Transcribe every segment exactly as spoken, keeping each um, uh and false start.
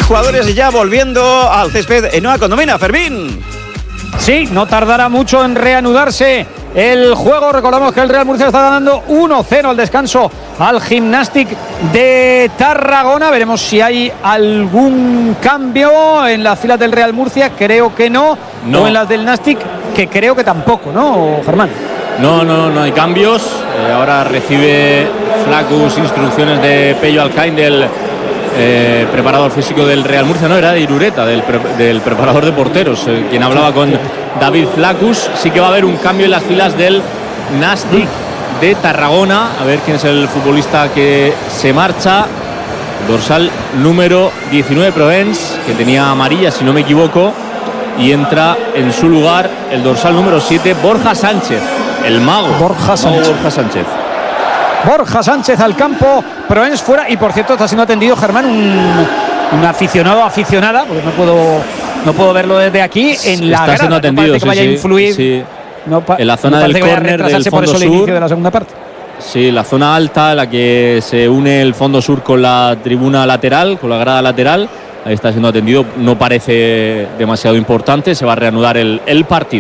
jugadores ya volviendo al césped en Nueva Condomina. Fermín. Sí, no tardará mucho en reanudarse el juego. Recordamos que el Real Murcia está ganando uno cero al descanso al Gimnàstic de Tarragona. Veremos si hay algún cambio en las filas del Real Murcia. Creo que no. no. O en las del Nàstic, que creo que tampoco, ¿no, Germán? No, no, no hay cambios. Eh, ahora recibe Flaccus instrucciones de Pello Alcaín, del eh, preparador físico del Real Murcia. No, era de Irureta, del, pre del preparador de porteros, eh, quien hablaba con David Flaccus. Sí que va a haber un cambio en las filas del Nàstic de Tarragona. A ver quién es el futbolista que se marcha. Dorsal número diecinueve, Provence, que tenía amarilla, si no me equivoco. Y entra en su lugar el dorsal número siete, Borja Sánchez. El mago. Borja Sánchez. Borja Sánchez. Borja Sánchez al campo, Provence fuera. Y por cierto, está siendo atendido, Germán, un, un aficionado aficionada, porque no puedo, no puedo verlo desde aquí. En la está grada, siendo atendido, no parece que vaya sí, a influir. Sí. No en la zona no del córner del por fondo eso el sur. inicio de la segunda parte. Sí, la zona alta, la que se une el fondo sur con la tribuna lateral, con la grada lateral. Ahí está siendo atendido. No parece demasiado importante. Se va a reanudar el, el partido.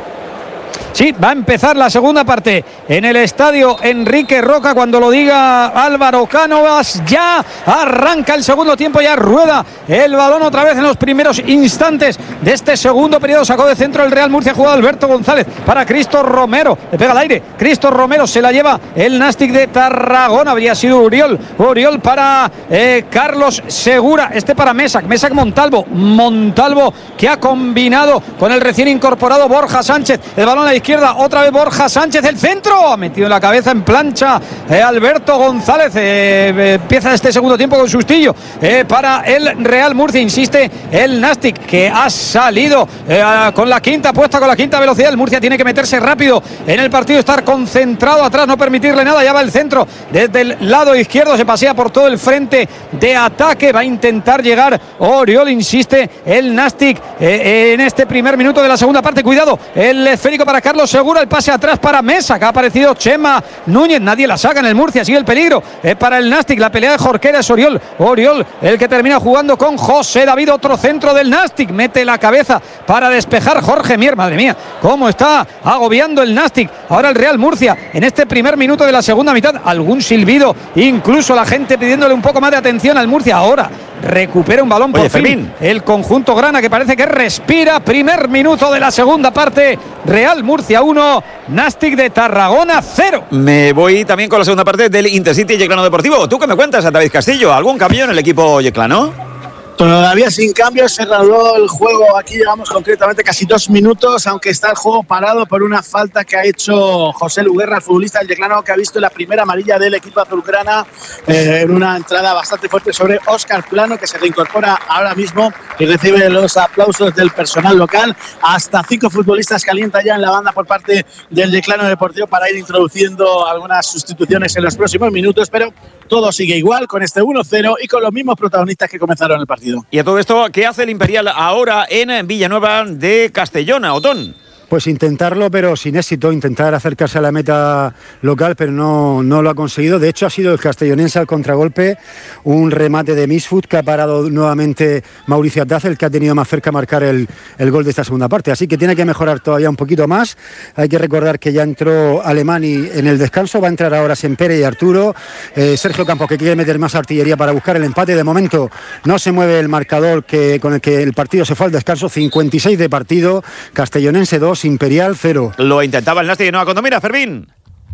Sí, va a empezar la segunda parte en el estadio Enrique Roca. Cuando lo diga Álvaro Cánovas, ya arranca el segundo tiempo, ya rueda el balón otra vez en los primeros instantes de este segundo periodo. Sacó de centro el Real Murcia, jugado Alberto González para Cristo Romero, le pega al aire, Cristo Romero se la lleva el Nàstic de Tarragona. Habría sido Uriol, Uriol para eh, Carlos Segura, este para Mesac, Mesac Montalvo, Montalvo que ha combinado con el recién incorporado Borja Sánchez. El balón a la izquierda, otra vez Borja Sánchez, el centro, ha metido la cabeza en plancha eh, Alberto González. eh, eh, empieza este segundo tiempo con sustillo eh, para el Real Murcia. Insiste el Nàstic, que ha salido eh, con la quinta puesta, con la quinta velocidad. El Murcia tiene que meterse rápido en el partido, estar concentrado atrás, no permitirle nada. Ya va el centro desde el lado izquierdo, se pasea por todo el frente de ataque, va a intentar llegar Oriol, insiste el Nàstic eh, en este primer minuto de la segunda parte. Cuidado, el esférico para Carlos Segura, el pase atrás para Mesa, que ha aparecido Chema Núñez, nadie la saca en el Murcia, sigue el peligro eh, para el Nàstic. La pelea de Jorquera es Oriol, Oriol el que termina jugando con José David, otro centro del Nàstic, mete la cabeza para despejar Jorge Mier. Madre mía, cómo está agobiando el Nàstic ahora el Real Murcia en este primer minuto de la segunda mitad. Algún silbido, incluso la gente pidiéndole un poco más de atención al Murcia. Ahora recupera un balón por Oye, fin Fermín, el conjunto grana, que parece que respira. Primer minuto de la segunda parte, Real Murcia uno, Nàstic de Tarragona cero. Me voy también con la segunda parte del Intercity Yeclano Deportivo. ¿Tú qué me cuentas, David Castillo? ¿Algún cambio en el equipo yeclano? Todavía sin cambios, se reanudó el juego. Aquí llevamos concretamente casi dos minutos, aunque está el juego parado por una falta que ha hecho José Luguerra, el futbolista del Yeclano, que ha visto la primera amarilla del equipo azulgrana eh, en una entrada bastante fuerte sobre Óscar Plano, que se reincorpora ahora mismo y recibe los aplausos del personal local. Hasta cinco futbolistas calienta ya en la banda por parte del Yeclano Deportivo para ir introduciendo algunas sustituciones en los próximos minutos, pero todo sigue igual con este uno cero y con los mismos protagonistas que comenzaron el partido. Y a todo esto, ¿qué hace el Imperial ahora en Villanueva de Castellona, Otón? Pues intentarlo, pero sin éxito, intentar acercarse a la meta local, pero no, no lo ha conseguido. De hecho, ha sido el castellonense al contragolpe, un remate de Misfoot que ha parado nuevamente Mauricio Ataz, el que ha tenido más cerca marcar el, el gol de esta segunda parte. Así que tiene que mejorar todavía un poquito más. Hay que recordar que ya entró Alemany en el descanso, va a entrar ahora Sempere y Arturo. Eh, Sergio Campos, que quiere meter más artillería para buscar el empate. De momento no se mueve el marcador que, con el que el partido se fue al descanso. cincuenta y seis de partido, castellonense dos, Imperial cero. Lo intentaba el Nàstic de Nueva Condomina, Fermín.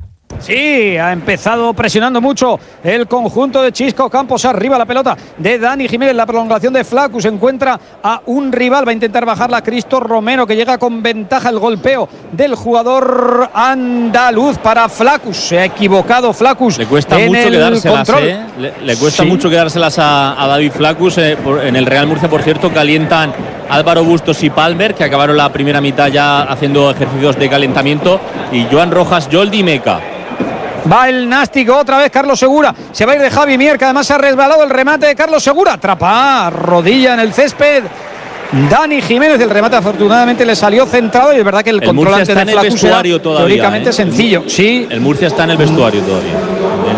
Sí, ha empezado presionando mucho el conjunto de Chisco Campos. Arriba la pelota de Dani Jiménez, la prolongación de Flaccus, encuentra a un rival, va a intentar bajarla Cristo Romero, que llega con ventaja. El golpeo del jugador andaluz para Flaccus, se ha equivocado Flaccus. Le cuesta en mucho quedárselas, ¿eh? le, le cuesta sí. mucho quedárselas a, a David Flaccus. Eh, por, en el Real Murcia, por cierto, calientan Álvaro Bustos y Palmer, que acabaron la primera mitad ya haciendo ejercicios de calentamiento, y Joan Rojas, Joldi y Meca. Va el Nàstic otra vez, Carlos Segura. Se va a ir de Javi Mier, que además se ha resbalado el remate de Carlos Segura. Atrapa, rodilla en el césped. Dani Jiménez, el remate afortunadamente le salió centrado, y es verdad que el, el control ante de Flaccus era teóricamente ¿eh? sencillo. Sí. El Murcia está en el vestuario todavía.